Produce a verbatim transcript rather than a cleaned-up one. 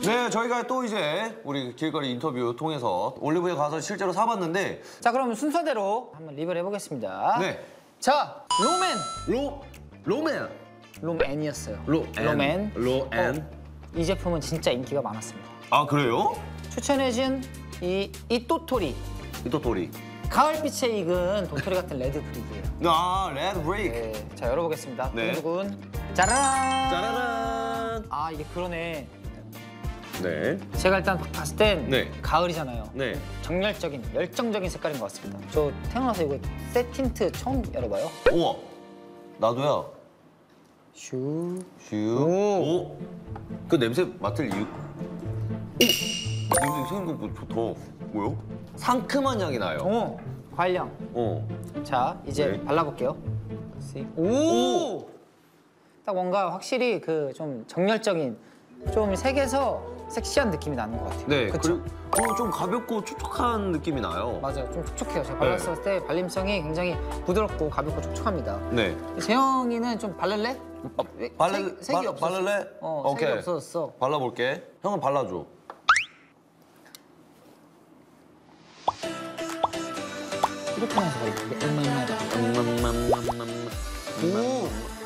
네, 저희가 또 이제 우리 길거리 인터뷰 통해서 올리브에 가서 실제로 사봤는데 자, 그럼 순서대로 한번 리뷰를 해보겠습니다. 네. 자, 로맨. 로 로맨. 롬앤이었어요. 로앤. 로맨. 로앤. 어, 이 제품은 진짜 인기가 많았습니다. 아, 그래요? 추천해준 이 이또토리. 이토토리. 가을빛에 익은 도토리 같은 레드 브릭이에요. 아, 레드 브레이크. 네, 자, 열어보겠습니다. 네. 두근두근. 짜라란. 짜라란. 아, 이게 그러네. 네. 제가 일단 봤을 땐 네. 가을이잖아요. 네. 정열적인, 열정적인 색깔인 것 같습니다. 저 태어나서 이거 새 틴트 처음 열어봐요. 우와. 나도야. 슈. 슈. 오. 그 냄새 맡을 이유. 오. 냄새 생각보다 좋다. 뭐요? 상큼한 향이 나요. 어, 과일향. 어. 자, 이제 네. 발라볼게요. 오! 딱 뭔가 확실히 그 좀 정열적인, 좀 색에서 섹시한 느낌이 나는 것 같아요. 네. 그쵸? 그리고 어, 좀 가볍고 촉촉한 느낌이 나요. 맞아요. 좀 촉촉해요. 제가 네. 발랐을 때 발림성이 굉장히 부드럽고 가볍고 촉촉합니다. 네. 재영이는 좀 바를래? 아, 발랄, 색, 색이 발- 없었어. 발랄래? 어, 오케이. 색이 없어졌어. 발라볼게. 형은 발라줘. 이렇게 하면서 바를게. 음, 음, 음. 음, 음, 음, 음, 음. 오!